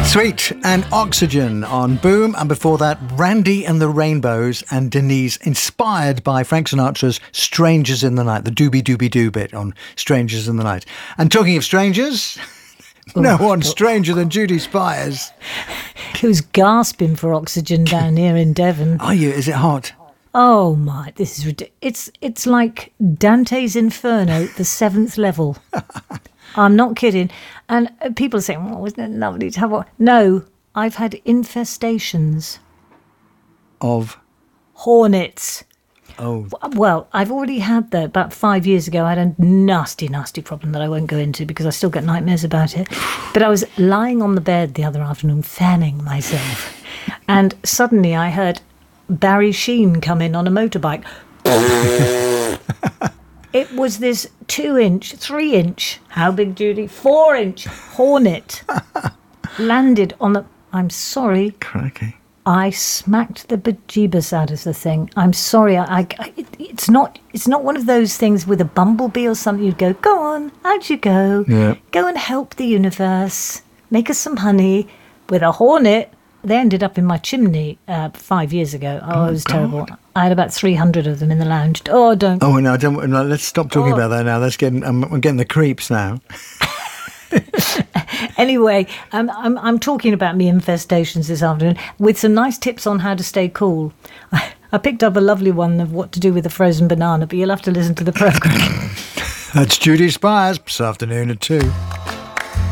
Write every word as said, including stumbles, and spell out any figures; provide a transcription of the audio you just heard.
Sweet and Oxygen on Boom, and before that, Randy and the Rainbows and Denise, inspired by Frank Sinatra's Strangers in the Night, the doobie-doobie-doo bit on Strangers in the Night. And talking of strangers, no one stranger than Judy Spires. Who's gasping for oxygen down here in Devon. Are you? Is it hot? Oh my, this is ridiculous. It's, it's like Dante's Inferno, the seventh level. I'm not kidding. And people are saying, well, isn't it lovely to have one? No, I've had infestations. Of? Hornets. Oh. Well, I've already had that about five years ago. I had a nasty, nasty problem that I won't go into because I still get nightmares about it. But I was lying on the bed the other afternoon, fanning myself. And suddenly I heard Barry Sheen come in on a motorbike. It was this two-inch, three-inch, how big, Judy? Four-inch hornet landed on the... I'm sorry. Crikey. I smacked the bejeebus out of the thing. I'm sorry. I, I, it, it's not It's not one of those things with a bumblebee or something. You'd go, go on, out you go. Yeah. Go and help the universe. Make us some honey. With a hornet, they ended up in my chimney uh, five years ago. Oh, Oh, it was God. terrible. I had about three hundred of them in the lounge. Oh, don't. Oh, no, don't, no let's stop talking Oh. about that now. Let's get, I'm, I'm getting the creeps now. Anyway, um, I'm, I'm talking about me infestations this afternoon with some nice tips on how to stay cool. I, I picked up a lovely one of what to do with a frozen banana, but you'll have to listen to the programme. That's Judy Spires, this afternoon at two.